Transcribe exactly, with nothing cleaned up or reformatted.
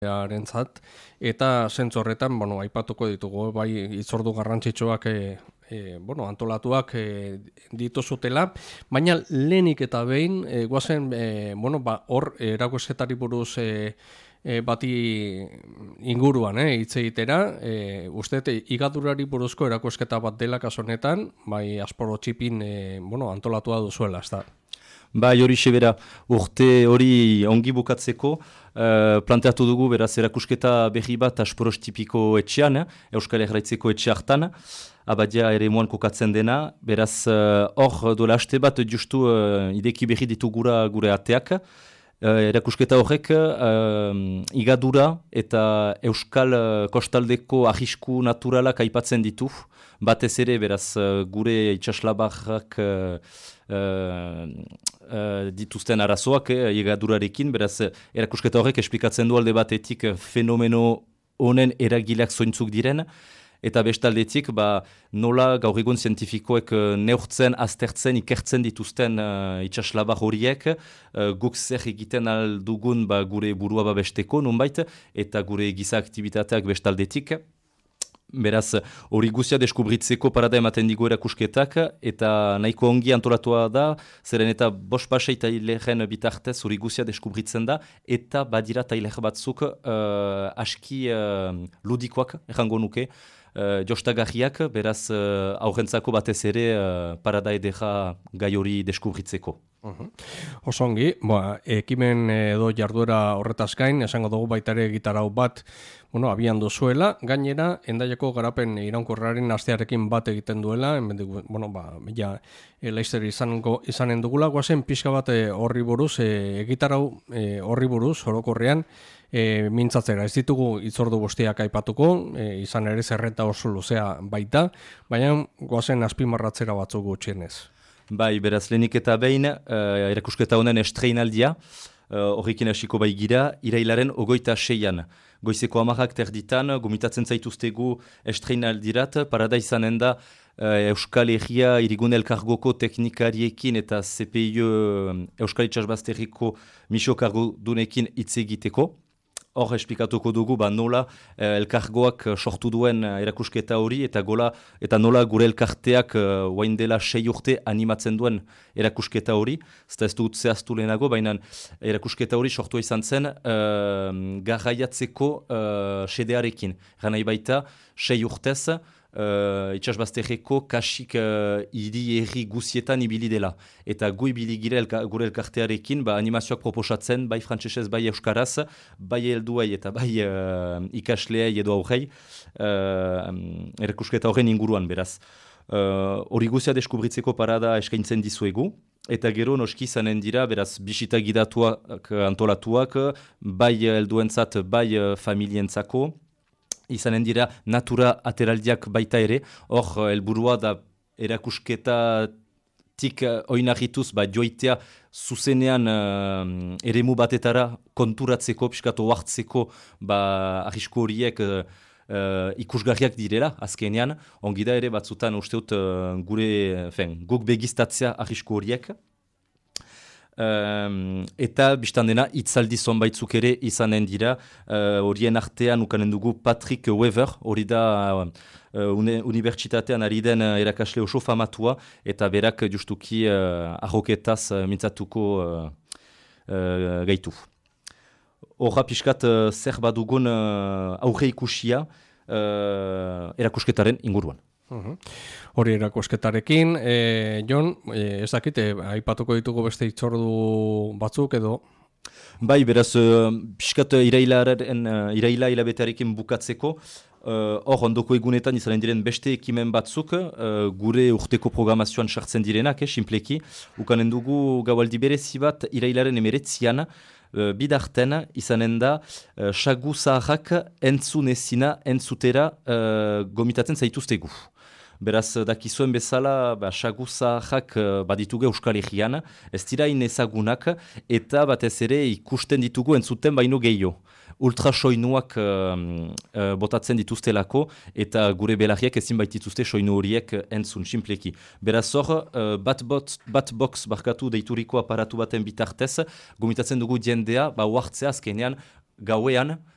arentzat, eta zentzu horretan, bueno, aipatuko ditugu, bai, hitzordu garrantzitsuak e, e, bueno, antolatuak e, dituzutela, baina lehenik eta behin, e, guazen, e, bueno, ba, hor erakusketari buruz e, e, bati inguruan, eh, hitz egitera, e, uste, igadurari buruzko erakusketa bat dela kasu honetan, bai, Asporo Txipin, e, bueno, antolatua duzuela, ez da? Bai, hori sebera, urte hori ongi bukatzeko, uh, planteatu dugu beraz erakusketa berri bat Asporos tipiko etxean, eh? Euskal Herraitzeko etxe hartan, abadia ere moan kokatzen dena, beraz hor uh, dola haste bat justu uh, ideki berri ditugura gure ateak, uh, erakusketa horrek uh, igadura eta Euskal uh, kostaldeko ahisku naturalak aipatzen ditu, batez ere beraz uh, gure itxaslabarrak uh, Uh, uh, dituzten arazoak eh, igadurarekin, beraz erakusketa horrek esplikatzen du alde batetik fenomeno honen eragileak zointzuk diren, eta bestaldetik ba, nola gaur egun zientifikoek uh, neurtzen, aztertzen, ikertzen dituzten uh, itxaslabar horiek, uh, guk zer egiten aldugun ba, gure burua babesteko nonbait, eta gure giza aktibitateak bestaldetik. Beraz, hori guzia deskubritzeko parada ematen digu erakusketak, eta nahiko ongi antolatua da, zeren eta bost pasei taileren bitartez hori guzia deskubritzen da, eta badira tailer batzuk uh, aski uh, ludikoak, errango nuke, uh, jostagarriak, beraz, uh, aurrentzako batez ere uh, parada edera gai hori deskubritzeko. Uhum. Osongi, ba, ekimen edo jarduera horretaz gain, esango dugu baita ere gitarau bat, bueno, abian duzuela, gainera, Hendaiako garapen iraunkorraren astearekin bat egiten duela, enbendik, bueno, ba, ja, e, laizzer izango, izanen dugula, guazen pixka bat e, horri buruz, e, gitarau e, horri buruz, orokorrean, e, mintzatzera, ez ditugu itzordu guztiak aipatuko, e, izan ere zerreta oso luzea baita, baina guazen azpimarratzera batzuk gutxienez. Bai, beraz, lehenik eta behin, uh, erakusketa honen estreinaldia, uh, horrekin hasiko bai gira, irailaren ogoita seian. Goizeko amarrak terditan, gomitatzen zaituztegu estreinaldirat, parada izanen da uh, Euskal Herria Irigun Elkargoko teknikariekin eta C P I uh, Euskal Itxasbazterriko misio kargodunekin hitz egiteko. Hor esplikatuko dugu ba, nola eh, elkargoak sortu duen eh, erakusketa hori eta gola eta nola gure elkarteak eh, oain dela sei urte animatzen duen erakusketa hori. Zta ez dut zehaztu lehenago, baina erakusketa hori sortua izan zen eh, garraiatzeko eh, sedearekin. Ganai baita, sei urtez, Uh, itxasbazterreko kasik uh, hiri erri guzietan ibili dela. Eta gu ibili gire elka, gure elkartearekin ba, animazioak proposatzen, bai frantsesez, bai euskaraz, bai helduei eta bai uh, ikasleei edo aurrei, uh, erakusketa horren inguruan beraz. Hori uh, guzia deskubritzeko parada eskaintzen dizuegu. Eta gero noski izanen dira, beraz, bisita gidatuak antolatuak, bai helduentzat, bai familientzako, izanen dira natura ateraldiak baita ere, hor helburua da erakusketatik oinarrituz ba, joitea zuzenean uh, eremu batetara konturatzeko, piskatu hartzeko ba, arrisku horiek uh, uh, ikusgarriak direla, azkenean, ongi da ere batzutan usteut uh, gure, fen, guk begiztatzea arrisku horiek. Um, eta biztan dena itzaldi zonbaitzuk ere izanen dira, horien uh, artean ukanen dugu Patrick Wever, hori da uh, une, unibertsitatean ari den uh, erakasle oso famatua, eta berak justuki uh, arroketaz uh, mintzatuko uh, uh, gaitu. Horra pixkat uh, zer badugun uh, aurre ikusia uh, erakusketaren inguruan. Uhum. Hori erakusketarekin, e, Jon, e, ez dakit, e, aipatuko ditugu beste itzordu batzuk edo? Bai, beraz, uh, piskat irailaren, uh, iraila hilabetearekin bukatzeko, hor uh, ondoko egunetan izanen diren beste ekimen batzuk, uh, gure urteko programazioan sartzen direnak, eh, simpleki, ukanen dugu gaualdi berezi bat irailaren emeretzian, uh, bidarten izanen da, uh, sagu zaharrak entzun ezina entzutera uh, gomitatzen zaituztegu. Beraz, dakizuen bezala, ba, sagu zaharrak uh, baditugu Euskal Herrian, ez dira inezagunak, eta batez ere ikusten ditugu entzuten baino gehiago. Ultrasoinuak uh, uh, botatzen dituztelako, eta gure belarriak ezin baitituzte soinu horiek entzun, simpleki. Beraz hor, uh, bat, bot, bat box barkatu deituriko aparatu baten bitartez, gomitatzen dugu jendea, ba, uartzea azkenean, gauean,